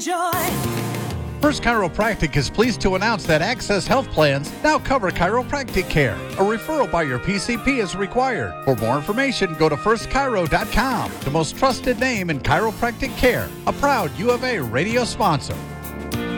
enjoy. First Chiropractic is pleased to announce that Access Health Plans now cover chiropractic care. A referral by your PCP is required. For more information, go to firstchiro.com, the most trusted name in chiropractic care. A proud U of A radio sponsor.